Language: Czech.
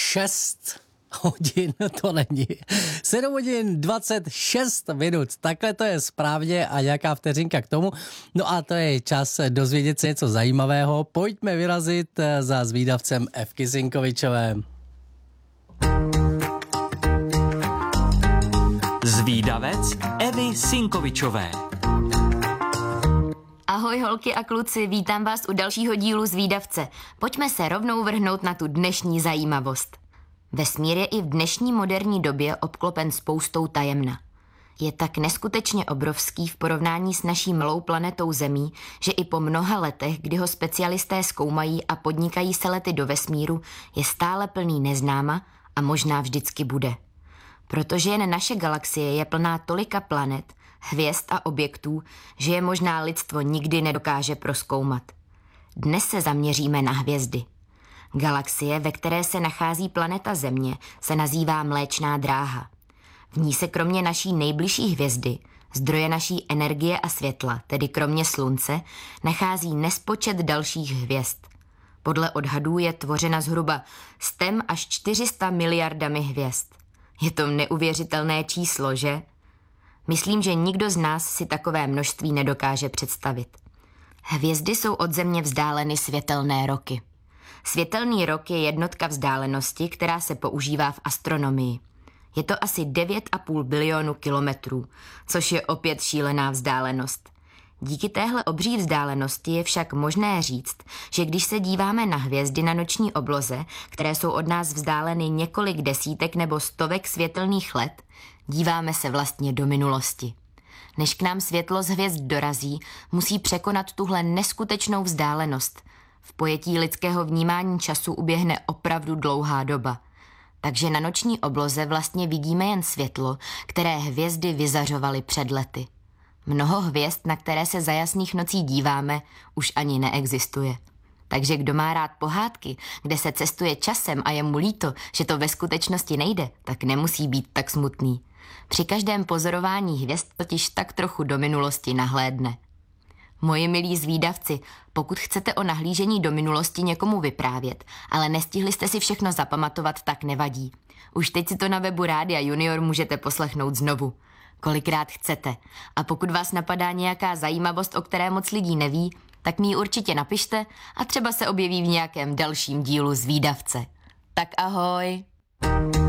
6 hodin, to není. 7 hodin 26 minut, takhle to je správně a nějaká vteřinka k tomu. No a to je čas dozvědět se něco zajímavého. Pojďme vyrazit za zvídavcem Evky Sinkovičové. Zvídavec Evy Sinkovičové. Ahoj holky a kluci, vítám vás u dalšího dílu Zvídavce. Pojďme se rovnou vrhnout na tu dnešní zajímavost. Vesmír je i v dnešní moderní době obklopen spoustou tajemna. Je tak neskutečně obrovský v porovnání s naší malou planetou Zemí, že i po mnoha letech, kdy ho specialisté zkoumají a podnikají se lety do vesmíru, je stále plný neznáma a možná vždycky bude. Protože jen naše galaxie je plná tolika planet, hvězd a objektů, že je možná lidstvo nikdy nedokáže prozkoumat. Dnes se zaměříme na hvězdy. Galaxie, ve které se nachází planeta Země, se nazývá Mléčná dráha. V ní se kromě naší nejbližší hvězdy, zdroje naší energie a světla, tedy kromě Slunce, nachází nespočet dalších hvězd. Podle odhadů je tvořena zhruba 100 až 400 miliardami hvězd. Je to neuvěřitelné číslo, že? Myslím, že nikdo z nás si takové množství nedokáže představit. Hvězdy jsou od Země vzdáleny světelné roky. Světelný rok je jednotka vzdálenosti, která se používá v astronomii. Je to asi 9,5 bilionu kilometrů, což je opět šílená vzdálenost. Díky téhle obří vzdálenosti je však možné říct, že když se díváme na hvězdy na noční obloze, které jsou od nás vzdáleny několik desítek nebo stovek světelných let, díváme se vlastně do minulosti. Než k nám světlo z hvězd dorazí, musí překonat tuhle neskutečnou vzdálenost. V pojetí lidského vnímání času uběhne opravdu dlouhá doba. Takže na noční obloze vlastně vidíme jen světlo, které hvězdy vyzařovaly před lety. Mnoho hvězd, na které se za jasných nocí díváme, už ani neexistuje. Takže kdo má rád pohádky, kde se cestuje časem a je mu líto, že to ve skutečnosti nejde, tak nemusí být tak smutný. Při každém pozorování hvězd totiž tak trochu do minulosti nahlédne. Moji milí zvídavci, pokud chcete o nahlížení do minulosti někomu vyprávět, ale nestihli jste si všechno zapamatovat, tak nevadí. Už teď si to na webu Rádia Junior můžete poslechnout znovu. Kolikrát chcete. A pokud vás napadá nějaká zajímavost, o které moc lidí neví, tak mi ji určitě napište a třeba se objeví v nějakém dalším dílu Zvídavce. Tak ahoj!